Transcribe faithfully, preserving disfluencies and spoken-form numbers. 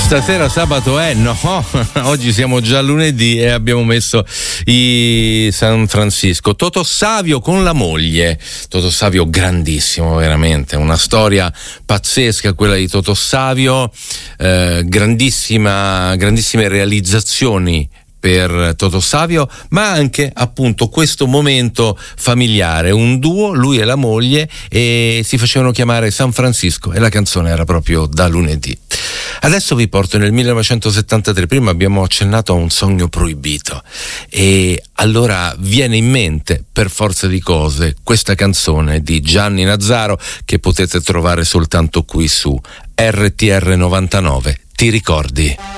Stasera sabato è, no, oggi siamo già lunedì e abbiamo messo i San Francisco. Totò Savio con la moglie. Totò Savio grandissimo, veramente, una storia pazzesca quella di Totò Savio, eh, grandissima, grandissime realizzazioni per Totò Savio, ma anche appunto questo momento familiare, un duo, lui e la moglie, e si facevano chiamare San Francisco e la canzone era proprio Da lunedì. Adesso vi porto nel millenovecentosettantatré, prima abbiamo accennato a Un sogno proibito e allora viene in mente per forza di cose questa canzone di Gianni Nazzaro che potete trovare soltanto qui su R T R novantanove. Ti ricordi?